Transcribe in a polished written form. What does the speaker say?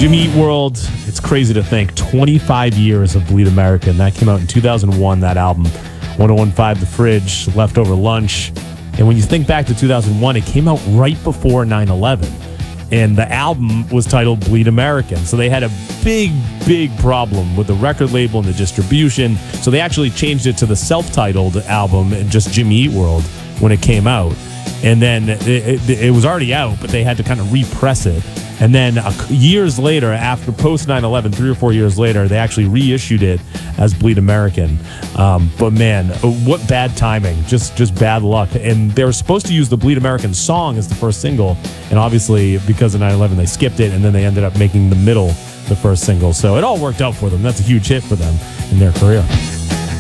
Jimmy Eat World, it's crazy to think, 25 years of Bleed American. That came out in 2001, that album. 1015 The Fridge, Leftover Lunch. And when you think back to 2001, it came out right before 9/11. And the album was titled Bleed American. So they had a big problem with the record label and the distribution. So they actually changed it to the self-titled album and just Jimmy Eat World when it came out. And then it was already out, but they had to kind of repress it. And then years later, after post 9/11, 3 or 4 years later, they actually reissued it as Bleed American. But man, what bad timing. Just bad luck. And they were supposed to use the Bleed American song as the first single. And obviously, because of 9/11, they skipped it. And then they ended up making The Middle the first single. So it all worked out for them. That's a huge hit for them in their career.